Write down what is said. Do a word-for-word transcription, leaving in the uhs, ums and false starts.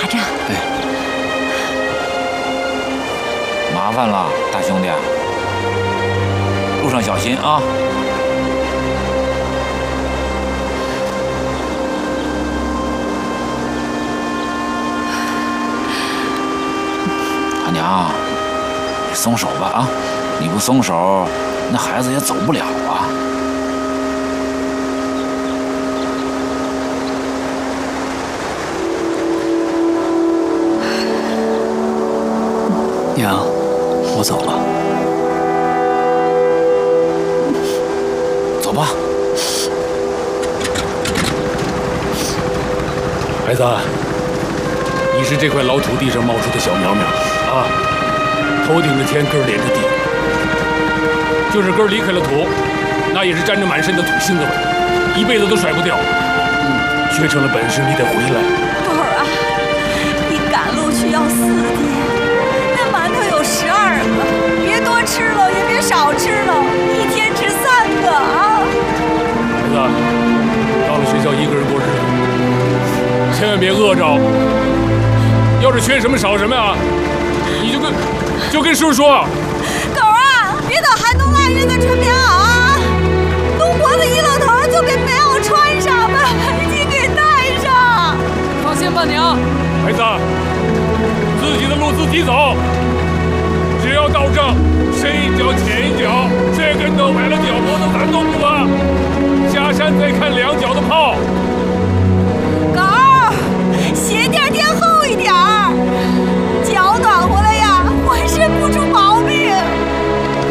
着。 哎， 麻烦了，大兄弟，路上小心啊！阿娘，你松手吧啊！你不松手，那孩子也走不了啊。 娘，我走了。 走吧。 孩子，你是这块老土地上冒出的小苗苗啊，头顶着天，根儿连着地。就是根儿离开了土，那也是沾着满身的土腥的味，一辈子都甩不掉。嗯，学成了本事，你得回来。 狗儿啊，你赶路需要四天。馒头有十二个，别多吃了，也别少吃了，一天吃三个啊！ 孩子，到了学校一个人过日子，千万别饿着。要是缺什么少什么啊，你就跟就跟叔叔说。 狗啊，别等寒冬腊月再穿棉袄啊！冬脖子一露头就给棉袄穿上，把围巾给戴上。 放心吧，娘。 孩子，自己的路自己走。